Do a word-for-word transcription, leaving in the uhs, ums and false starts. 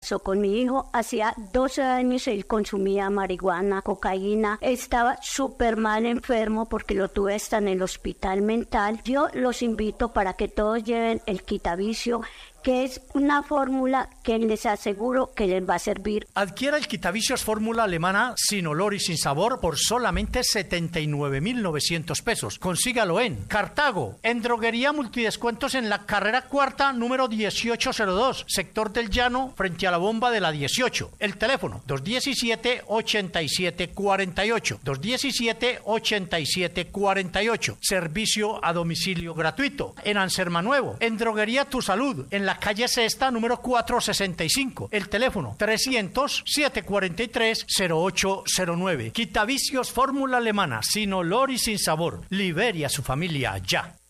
So, con mi hijo hacía doce años él consumía marihuana, cocaína, estaba súper mal enfermo porque lo tuve hasta en el hospital mental. Yo los invito para que todos lleven el quitavicio, que es una fórmula que les aseguro que les va a servir. Adquiera el quitavicios fórmula alemana sin olor y sin sabor por solamente setenta y nueve mil novecientos pesos. Consígalo en Cartago, en Droguería Multidescuentos en la carrera cuarta, número dieciocho cero dos, sector del Llano, frente a la bomba de la dieciocho. El teléfono dos diecisiete, ochenta y siete cuarenta y ocho, dos diecisiete, ochenta y siete cuarenta y ocho. Servicio a domicilio gratuito. En Anserma Nuevo, en Droguería Tu Salud, en la calle Sexta, número cuatrocientos sesenta y cinco. El teléfono trescientos, setecientos cuarenta y tres, cero ocho cero nueve. Quitavicios fórmula alemana, sin olor y sin sabor. Libere a su familia ya.